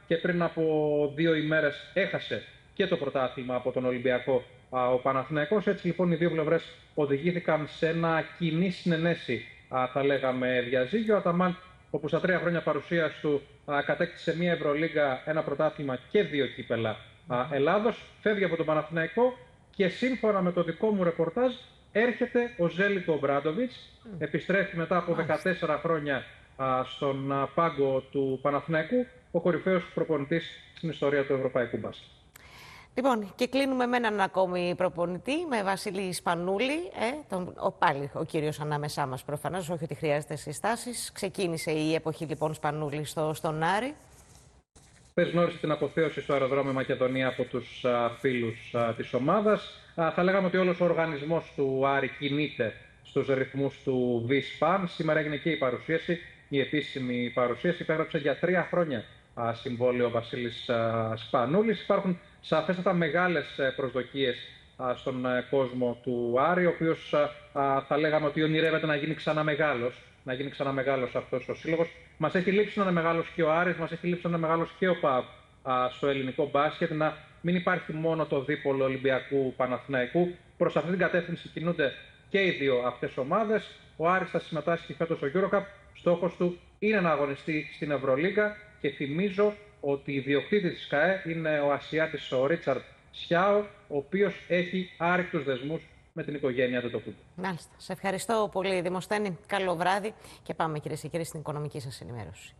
και πριν από 2 ημέρες έχασε και το πρωτάθλημα από τον Ολυμπιακό ο Παναθηναϊκός. Έτσι λοιπόν οι δύο πλευρές οδηγήθηκαν σε ένα κοινή συνενέση, θα λέγαμε, διαζύγιο. Ο Αταμάν, όπου στα 3 χρόνια παρουσίας του κατέκτησε μία Ευρωλίγκα, ένα πρωτάθλημα και 2 κύπελα Ελλάδος, φεύγει από τον Παναθηναϊκό και σύμφωνα με το δικό μου ρεπορτάζ έρχεται ο Ζέλικο Ομπράντοβιτς, επιστρέφει μετά από 14 χρόνια στον πάγκο του Παναθηναϊκού, ο κορυφαίος προπονητής στην ιστορία του ευρωπαϊκού μπάσκετ. Λοιπόν, και κλείνουμε με έναν ακόμη προπονητή, με Βασίλη Σπανούλη, πάλι ο κύριος ανάμεσά μας προφανώς, όχι ότι χρειάζεται συστάσεις. Ξεκίνησε η εποχή λοιπόν Σπανούλη στον Άρη. Πες γνώρισε την αποθέωση στο αεροδρόμιο Μακεδονία από τους φίλους της ομάδας. Θα λέγαμε ότι όλος ο οργανισμός του Άρη κινείται στους ρυθμούς του ΒΙΣΠΑΝ. Σήμερα έγινε και η παρουσίαση, η επίσημη παρουσίαση. Υπέγραψε για 3 χρόνια συμβόλαιο ο Βασίλης Σπανούλης. Υπάρχουν σαφέστατα μεγάλες προσδοκίες στον κόσμο του Άρη, ο οποίος θα λέγαμε ότι ονειρεύεται να γίνει ξανά μεγάλος αυτός ο σύλλογος. Μας έχει λείψει να είναι μεγάλος και ο Άρης, μας έχει λείψει να είναι μεγάλος και ο ΠΑΟΚ στο ελληνικό μπάσκετ, να μην υπάρχει μόνο το δίπολο Ολυμπιακού Παναθηναϊκού. Προς αυτή την κατεύθυνση κινούνται και οι δύο αυτές ομάδες. Ο Άρης θα συμμετάσχει φέτος στο EuroCup. Στόχος του είναι να αγωνιστεί στην Ευρωλίγκα και θυμίζω ότι ιδιοκτήτης της ΚΑΕ είναι ο Ασιάτης ο Ρίτσαρντ Σιάο, ο οποίος έχει άρρηκτους δεσμούς με την οικογένεια Αντετοκούμπο. Μάλιστα. Σε ευχαριστώ πολύ, Δημοσθένη. Καλό βράδυ και πάμε, κυρίες και κύριοι, στην οικονομική σας ενημέρωση.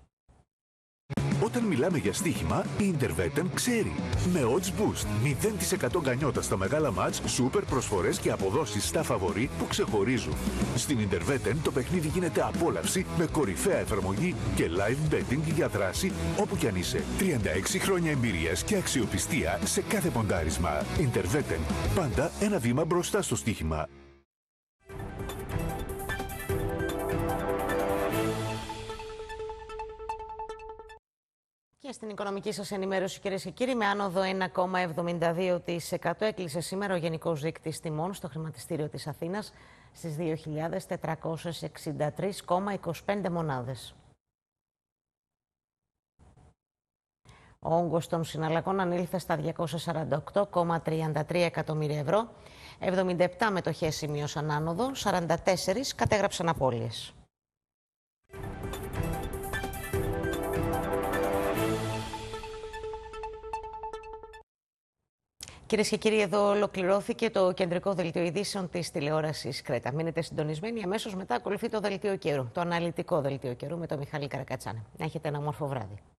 Όταν μιλάμε για στοίχημα, η Intervetten ξέρει. Με Odds Boost, 0% γκανιότα στα μεγάλα μάτς, σούπερ προσφορές και αποδόσεις στα φαβορί που ξεχωρίζουν. Στην Intervetten το παιχνίδι γίνεται απόλαυση με κορυφαία εφαρμογή και live betting για δράση όπου κι αν είσαι. 36 χρόνια εμπειρίας και αξιοπιστία σε κάθε ποντάρισμα. Intervetten, πάντα ένα βήμα μπροστά στο στοίχημα. Και στην οικονομική σας ενημέρωση, κυρίες και κύριοι, με άνοδο 1,72% έκλεισε σήμερα ο Γενικός Δείκτης Τιμών στο χρηματιστήριο της Αθήνας στις 2.463,25 μονάδες. Ο όγκος των συναλλαγών ανήλθε στα 248,33 εκατομμύρια ευρώ. 77 μετοχές σημείωσαν άνοδο, 44 κατέγραψαν απώλειες. Κυρίες και κύριοι, εδώ ολοκληρώθηκε το κεντρικό δελτίο ειδήσεων της τηλεόρασης Κρέτα. Μείνετε συντονισμένοι, αμέσως μετά ακολουθεί το δελτίο καιρού, το αναλυτικό δελτίο καιρού με τον Μιχάλη Καρακατσάνη. Να έχετε ένα όμορφο βράδυ.